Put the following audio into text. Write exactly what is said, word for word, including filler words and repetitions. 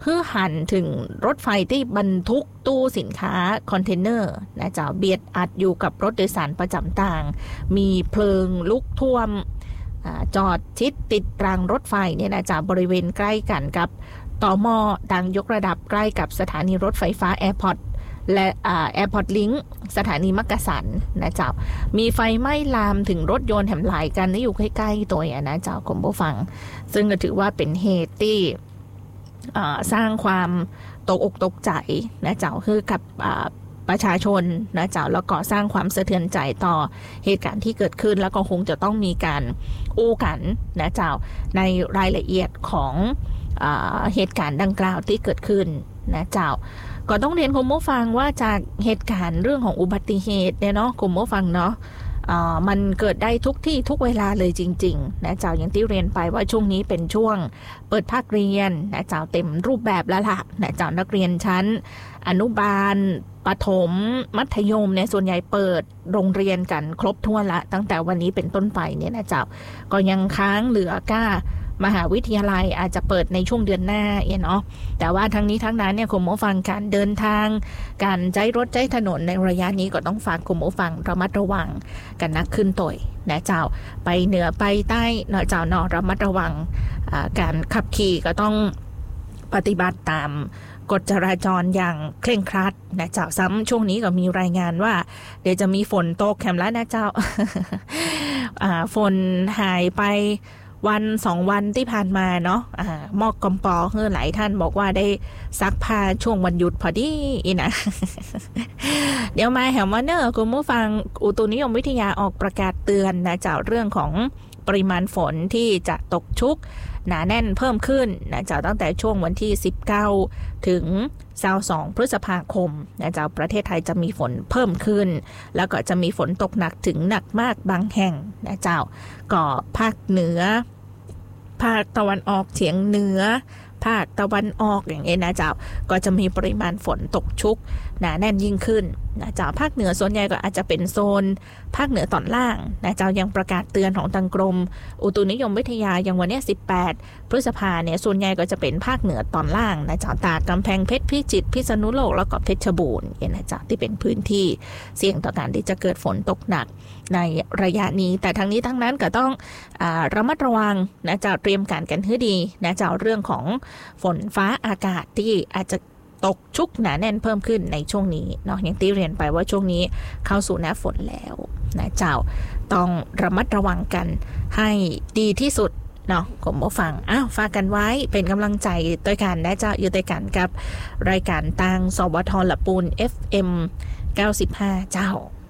เพื่อหันถึงรถไฟที่บรรทุกตู้สินค้าคอนเทนเนอร์นะเจ้าเบียดอัดอยู่กับรถโดยสารประจำทางมีเพลิงลุกท่วมจอดชิดติดรางรถไฟเนี่ยนะเจ้าบริเวณใกล้กันกับต่อหม้อดังยกระดับใกล้กับสถานีรถไฟฟ้าแอร์พอร์ตและแอร์พอร์ตลิงก์สถานีมักกะสันนะเจ้ามีไฟไหม้ลามถึงรถยนต์แถมหลายกันที่อยู่ใกล้ๆตัวอย่างนะเจ้าคุณผู้ฟังซึ่งก็ถือว่าเป็นเหตุที่สร้างความตกอกตกใจนะเจ้าคือกับประชาชนนะเจ้าแล้วก็สร้างความสะเทือนใจต่อเหตุการณ์ที่เกิดขึ้นแล้วก็คงจะต้องมีการอู้กันนะเจ้าในรายละเอียดของเหตุการณ์ดังกล่าวที่เกิดขึ้นนะเจ้าก็ต้องเรียนคุณผู้ฟังว่าจากเหตุการณ์เรื่องของอุบัติเหตุเนี่ยเนาะคุณผู้ฟังเนาะมันเกิดได้ทุกที่ทุกเวลาเลยจริงๆนะเจ้าอย่างที่เรียนไปว่าช่วงนี้เป็นช่วงเปิดภาคเรียนนะเจ้าเต็มรูปแบบแล้วล่ะนะเจ้านักเรียนชั้นอนุบาลประถมมัธยมเนี่ยส่วนใหญ่เปิดโรงเรียนกันครบถ้วนละตั้งแต่วันนี้เป็นต้นไปเนี่ยนะเจ้าก็ยังค้างเหลือก้ามหาวิทยาลัยอาจจะเปิดในช่วงเดือนหน้าเนาะแต่ว่าทั้งนี้ทั้งนั้นเนี่ยคุณผู้ฟังการเดินทางการใช้รถใช้ถนนในระยะนี้ก็ต้องฝากคุณผู้ฟังระมัดระวังกันนักขึ้นต่อยนะเจ้าไปเหนือไปใต้เนาะเจ้าเนาะระมัดระวังการขับขี่ก็ต้องปฏิบัติตามกฎจราจรอย่างเคร่งครัดนะเจ้าซ้ำช่วงนี้ก็มีรายงานว่าเดี๋ยวจะมีฝนตกแคมแล้วนะเจ้า ฝนหายไปวันสองวันที่ผ่านมาเนาะอ่าหมอกกำปอเฮ้อหลายท่านบอกว่าได้ซักผ้าช่วงวันหยุดพอดีนะ เดี๋ยวมาแหมว่าเนอะคุณผู้ฟังอุตุนิยมวิทยาออกประกาศเตือนนะจากเรื่องของปริมาณฝนที่จะตกชุกหนาแน่นเพิ่มขึ้นนะจากตั้งแต่ช่วงวันที่สิบเก้าถึงยี่สิบสองพฤษภาคมนะจากประเทศไทยจะมีฝนเพิ่มขึ้นแล้วก็จะมีฝนตกหนักถึงหนักมากบางแห่งนะเจ้าก็ภาคเหนือภาคตะวันออกเฉียงเหนือภาคตะวันออกอย่างเงี้ยนะเจ้าก็จะมีปริมาณฝนตกชุกหนาแน่นยิ่งขึ้นนะเจ้าภาคเหนือส่วนใหญ่ก็อาจจะเป็นโซนภาคเหนือตอนล่างนะเจ้ายังประกาศเตือนของทางกรมอุตุนิยมวิทยาอย่างวันนี้สิบแปดพฤษภาเนี่ยส่วนใหญ่ก็จะเป็นภาคเหนือตอนล่างนะเจ้าตากกำแพงเพชรพิจิตรพิษณุโลกแล้วก็เพชรบูรณ์เนี่ยนะเจ้าที่เป็นพื้นที่เสี่ยงต่อการที่จะเกิดฝนตกหนักในระยะนี้แต่ทั้งนี้ทั้งนั้นก็ต้องอ่าระมัดระวังนะเจ้าเตรียมการกันให้ดีนะเจ้าเรื่องของฝนฟ้าอากาศที่อาจจะตกชุกหนาแน่นเพิ่มขึ้นในช่วงนี้เนาะอย่างที่เรียนไปว่าช่วงนี้เข้าสู่หน้าฝนแล้วนะเจ้าต้องระมัดระวังกันให้ดีที่สุดเนาะผมมาฟังอ้าวฝากกันไว้เป็นกำลังใจด้วยกันนะเจ้าอยู่ด้วยกันกับรายการทางสวทละปูน เอฟ เอ็ม เก้าสิบห้าเจ้า